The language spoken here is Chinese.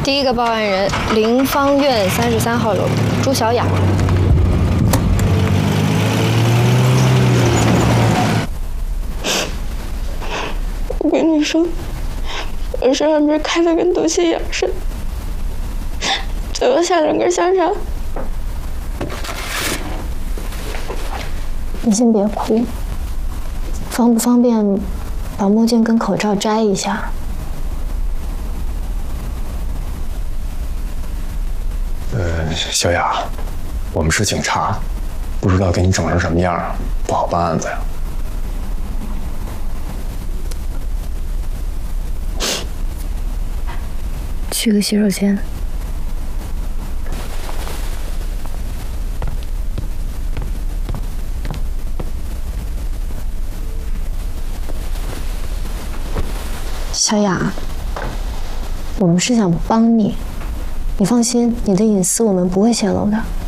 第一个报案人：林芳苑33号楼朱小雅。 我跟你说，我身上边开的跟毒气一样深，最后下2根香肠。 你先别哭，方不方便把墨镜跟口罩摘一下？ 小雅，我们是警察，不知道给你整成什么样，不好办案子呀。 去个洗手间。小雅，我们是想帮你，你放心，你的隐私我们不会泄露的。